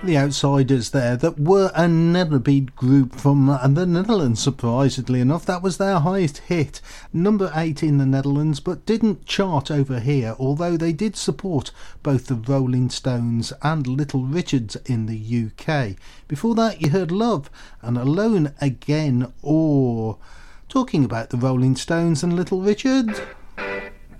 The Outsiders there, that were a Nederbeat group from the Netherlands, surprisingly enough. That was their highest hit, number 8 in the Netherlands, but didn't chart over here, although they did support both the Rolling Stones and Little Richards in the UK. Before that you heard Love and Alone Again, or talking about the Rolling Stones and Little Richard.